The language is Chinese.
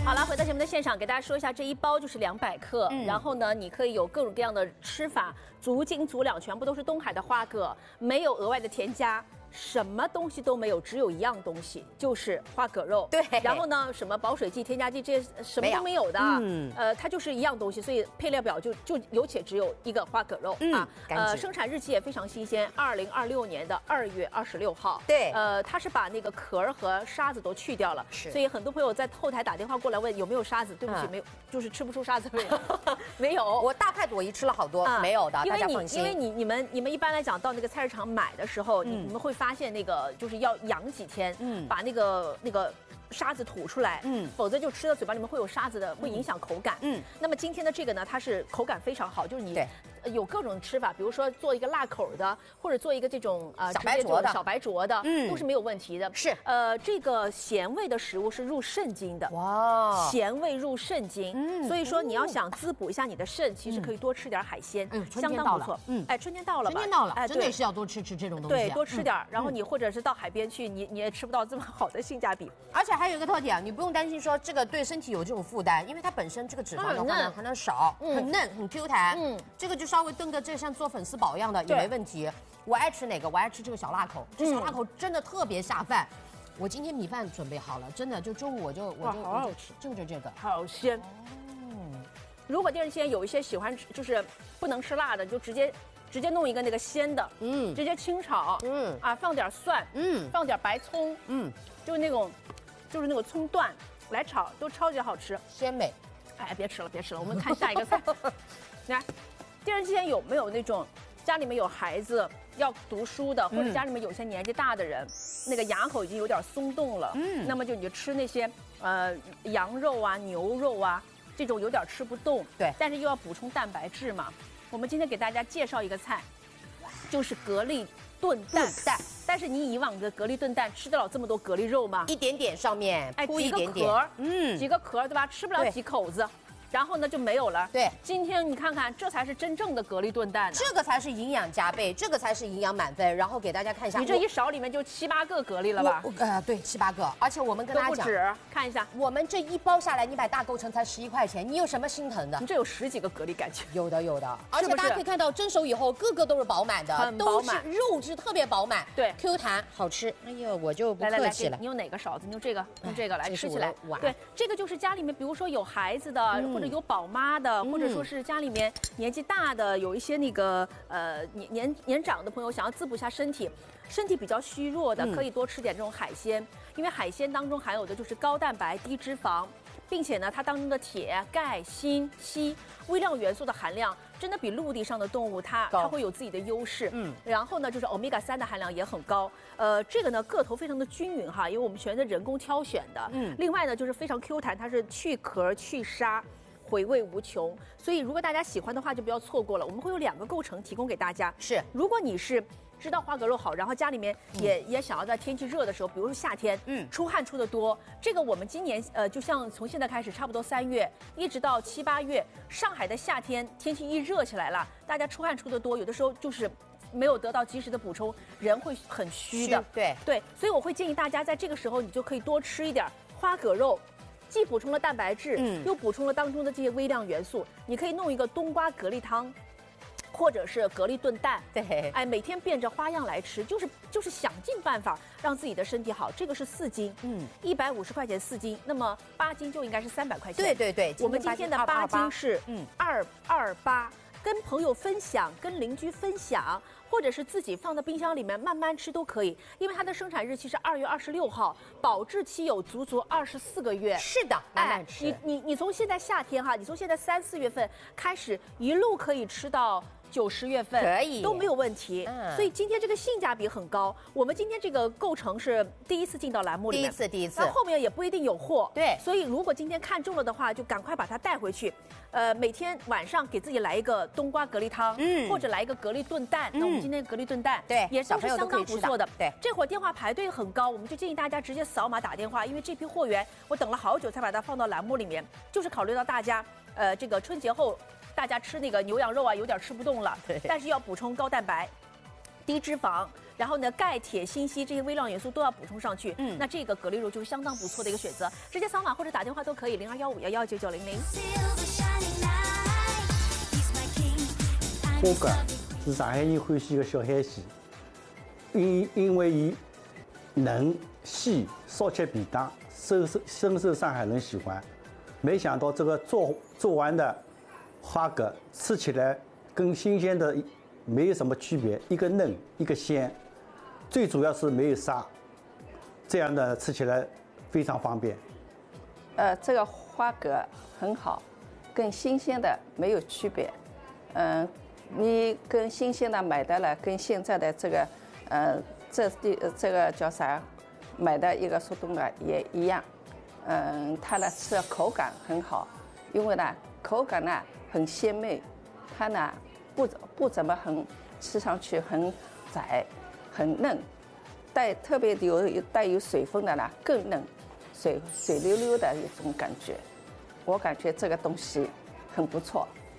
好了，回到节目的现场，给大家说一下，这一包就是200克，然后呢，你可以有各种各样的吃法，足斤足两，全部都是东海的花蛤，没有额外的添加。什么东西都没有，只有一样东西，就是花蛤肉。 对， 然后呢，什么保水剂、添加剂这些什么都没有的。它就是一样东西，所以配料表就有且只有一个花蛤肉啊。生产日期也非常新鲜，2026年的2月26号。 对， 它是把那个壳和沙子都去掉了，所以很多朋友在后台打电话过来问有没有沙子，对不起，没有，就是吃不出沙子味。没有， 我大派朵颐吃了好多，没有的，大家放心。 因为你们一般来讲到那个菜市场买的时候，你们会发现那个就是要养几天，把那个沙子吐出来，否则就吃到嘴巴里面会有沙子的，会影响口感。那么今天的这个呢，它是口感非常好，就是你有各种吃法，比如说做一个辣口的，或者做一个这种小白灼的，都是没有问题的。 是， 这个咸味的食物是入肾经的， 哇， 咸味入肾经，所以说你要想滋补一下你的肾，其实可以多吃点海鲜，相当不错。哎，春天到了吧？ 春天到了，哎，真的是要多吃这种东西。 对，多吃点，然后你或者是到海边去，你也吃不到这么好的性价比。 而且还有一个特点，你不用担心说这个对身体有这种负担，因为它本身这个脂肪的话呢，含量少，很嫩，很 Q 弹。这个就稍微炖个这像做粉丝煲一样的也没问题。我爱吃哪个？我爱吃这个小辣口，这小辣口真的特别下饭。我今天米饭准备好了，真的就中午我就吃，就这个， 好鲜。如果电视机前有一些喜欢就是不能吃辣的，就直接弄一个那个鲜的，直接清炒，放点蒜，放点白葱，就是那种葱段来炒，都超级好吃， 鲜美。 哎，别吃了，我们看下一个菜。来，电视机前有没有那种家里面有孩子要读书的，或者家里面有些年纪大的人，那个牙口已经有点松动了，那么你就吃那些羊肉啊、牛肉啊。这种有点吃不动， 对， 但是又要补充蛋白质嘛。我们今天给大家介绍一个菜，就是蛤蜊炖蛋。但是你以往的蛤蜊炖蛋吃得了这么多蛤蜊肉吗？ 一点点上面铺一点点， 几个壳，对吧？吃不了几口子。然后呢就没有了。 对， 今天你看看，这才是真正的蛤蜊炖蛋， 这个才是营养加倍，这个才是营养满分。然后给大家看一下， 你这一勺里面就7、8个蛤蜊了吧？ 对，7、8个。而且我们跟大家讲， 不止，看一下， 我们这一包下来，你买大构成才11块钱，你有什么心疼的？ 你这有10几个蛤蜊，感觉有的。而且大家可以看到，蒸熟以后个个都是饱满的， 很饱满， 肉质特别饱满， 对 ，Q 弹，好吃。哎呦，我就不客气了。 你用哪个勺子？你用这个来吃起来。对，这个就是家里面，比如说有孩子的，或者有宝妈的，或者说是家里面年纪大的，有一些那个年长的朋友想要滋补一下身体比较虚弱的，可以多吃点这种海鲜，因为海鲜当中含有的就是高蛋白、低脂肪，并且呢，它当中的铁、钙、锌、硒微量元素的含量真的比陆地上的动物它会有自己的优势。然后呢，就是欧米伽3的含量也很高。这个呢个头非常的均匀哈，因为我们全是人工挑选的。另外呢就是非常 Q 弹，它是去壳去沙。回味无穷，所以如果大家喜欢的话，就不要错过了。我们会有2个构成提供给大家。 是， 如果你是知道花蛤肉好，然后家里面也想要在天气热的时候，比如说夏天，出汗出的多，这个我们今年就像从现在开始，差不多3月一直到7、8月，上海的夏天天气一热起来了，大家出汗出的多，有的时候就是没有得到及时的补充，人会很虚的。对，所以我会建议大家在这个时候，你就可以多吃一点花蛤肉。既补充了蛋白质，又补充了当中的这些微量元素。你可以弄一个冬瓜蛤蜊汤，或者是蛤蜊炖蛋。 对， 哎，每天变着花样来吃，就是想尽办法让自己的身体好。这个是4斤，150块钱4斤，那么8斤就应该是300块钱。 对， 我们今天的8斤是228。跟朋友分享，跟邻居分享，或者是自己放在冰箱里面慢慢吃都可以，因为它的生产日期是2月26号，保质期有足24个月。 是的，慢慢吃。 你从现在夏天哈，你从现在3、4月份开始，一路可以吃到9、10月份， 可以都没有问题。所以今天这个性价比很高。我们今天这个构成是第一次进到栏目里面， 第一次， 那后面也不一定有货。 对， 所以如果今天看中了的话，就赶快把它带回去。每天晚上给自己来一个冬瓜蛤蜊汤，或者来一个蛤蜊炖蛋。那我们今天蛤蜊炖蛋， 对， 也都是相当不错的。 对， 这会儿电话排队很高，我们就建议大家直接扫码打电话，因为这批货源我等了好久才把它放到栏目里面，就是考虑到大家，这个春节后大家吃那个牛羊肉啊有点吃不动了，但是要补充高蛋白。 低脂肪，然后呢，钙、铁、锌、硒这些微量元素都要补充上去。那这个蛤蜊肉就是相当不错的一个选择，直接扫码或者打电话都可以，0215119900。 花蛤是上海人欢喜的小海鲜，因为伊嫩细，烧起便当，深受上海人喜欢。没想到这个做完的花蛤吃起来跟新鲜的没有什么区别，一个嫩一个鲜，最主要是没有沙，这样的吃起来非常方便。 这个花蛤很好，跟新鲜的没有区别。你跟新鲜的买的了，跟现在的这个这个叫啥，买的一个速冻的也一样。它呢吃口感很好，因为呢口感呢很鲜美，它呢不怎么吃上去很窄，很嫩，特别带有水分的呢更嫩，水溜溜的一种感觉。我感觉这个东西很不错。